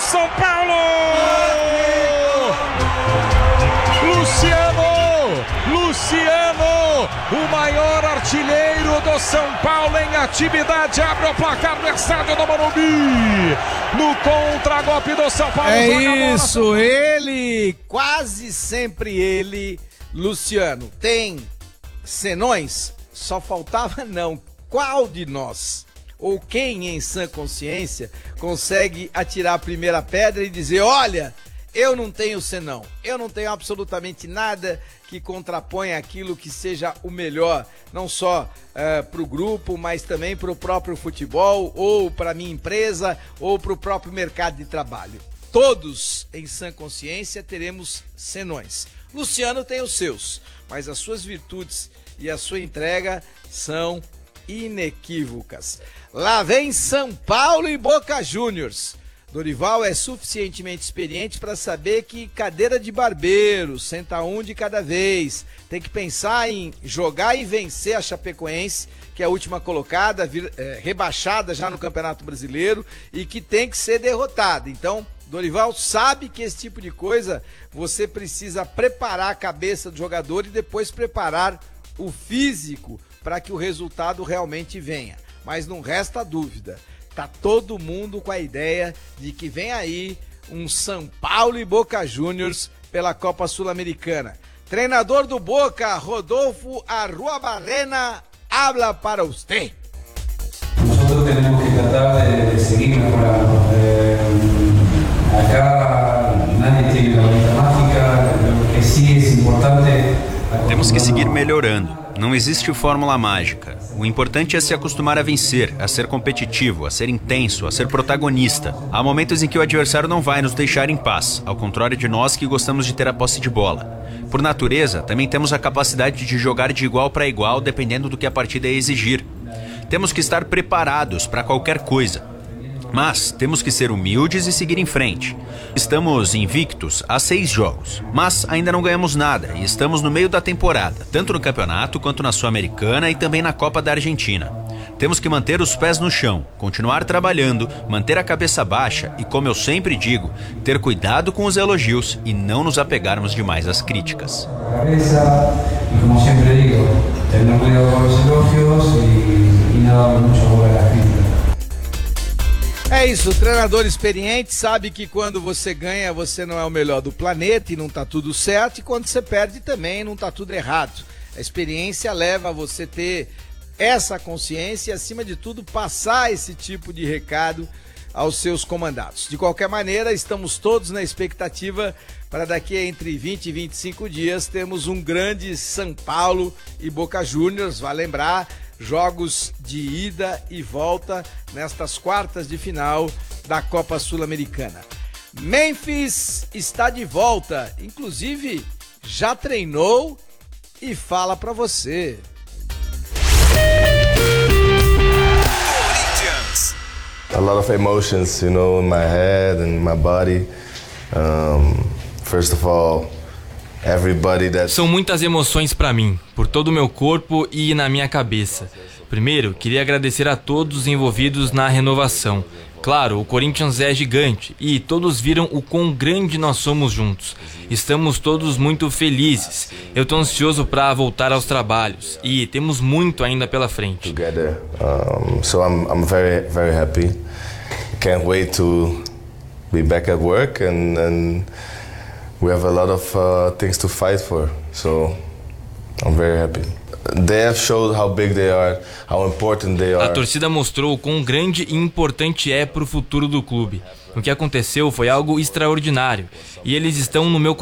São Paulo! Luciano, o maior artilheiro do São Paulo em atividade, abre o placar no estádio do Morumbi, no contragolpe do São Paulo. É isso, ele, quase sempre ele, Luciano. Tem senões? Só faltava não. Qual de nós, ou quem em sã consciência, consegue atirar a primeira pedra e dizer, olha, eu não tenho senão, eu não tenho absolutamente nada que contraponha aquilo que seja o melhor, não só para o grupo, mas também para o próprio futebol, ou para a minha empresa, ou para o próprio mercado de trabalho. Todos, em sã consciência, teremos senões. Luciano tem os seus, mas as suas virtudes e a sua entrega são inequívocas. Lá vem São Paulo e Boca Juniors. Dorival é suficientemente experiente para saber que cadeira de barbeiro, senta um de cada vez. Tem que pensar em jogar e vencer a Chapecoense, que é a última colocada, rebaixada já no Campeonato Brasileiro e que tem que ser derrotada. Então, Dorival sabe que esse tipo de coisa você precisa preparar a cabeça do jogador e depois preparar o físico para que o resultado realmente venha. Mas não resta dúvida. Tá todo mundo com a ideia de que vem aí um São Paulo e Boca Juniors pela Copa Sul-Americana. Treinador do Boca, Rodolfo Arruabarrena, habla para usted. Nosotros tenemos que tratar de seguir mejorando. Acá nadie tiene la varita mágica, lo que sí es importante. Temos que seguir melhorando. Não existe fórmula mágica. O importante é se acostumar a vencer, a ser competitivo, a ser intenso, a ser protagonista. Há momentos em que o adversário não vai nos deixar em paz, ao contrário de nós que gostamos de ter a posse de bola. Por natureza, também temos a capacidade de jogar de igual para igual, dependendo do que a partida exigir. Temos que estar preparados para qualquer coisa. Mas temos que ser humildes e seguir em frente. Estamos invictos há 6 jogos, mas ainda não ganhamos nada e estamos no meio da temporada, tanto no campeonato quanto na Sul-Americana e também na Copa da Argentina. Temos que manter os pés no chão, continuar trabalhando, manter a cabeça baixa e, como eu sempre digo, ter cuidado com os elogios e não nos apegarmos demais às críticas. Como sempre digo, ter cuidado com os elogios e não dar muito valor às críticas. É isso, o treinador experiente sabe que quando você ganha você não é o melhor do planeta e não tá tudo certo, e quando você perde também não tá tudo errado. A experiência leva a você ter essa consciência e, acima de tudo, passar esse tipo de recado aos seus comandados. De qualquer maneira, estamos todos na expectativa para daqui a entre 20 e 25 dias termos um grande São Paulo e Boca Juniors, vai lembrar, jogos de ida e volta nestas quartas de final da Copa Sul-Americana. Memphis está de volta, inclusive já treinou e fala para você. A lot of emotions, you know, in my head and my body. First of all, everybody that... São muitas emoções para mim, por todo o meu corpo e na minha cabeça. Primeiro, queria agradecer a todos os envolvidos na renovação. Claro, o Corinthians é gigante e todos viram o quão grande nós somos juntos. Estamos todos muito felizes. Eu estou ansioso para voltar aos trabalhos e temos muito ainda pela frente. Together, so I'm very, very happy. Can't wait to be back at work and we have a lot of things to fight for. So I'm very happy. They have showed how big they are, how important they are. A torcida mostrou o quão grande e importante é para o futuro do clube. O que aconteceu foi algo extraordinário e eles estão no meu coração.